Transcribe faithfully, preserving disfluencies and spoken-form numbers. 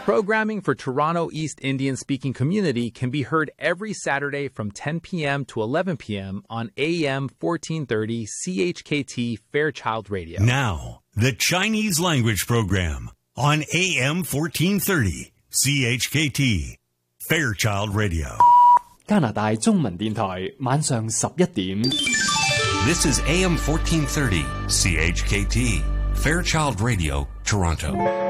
Programming for Toronto East Indian-speaking community can be heard every Saturday from ten p.m. to eleven p.m. on A M fourteen thirty C H K T Fairchild Radio. Now, the Chinese language program on A M fourteen thirty C H K T Fairchild Radio. 加拿大中文電台晚上十一點。 This is A M fourteen thirty C H K T Fairchild Radio, Toronto.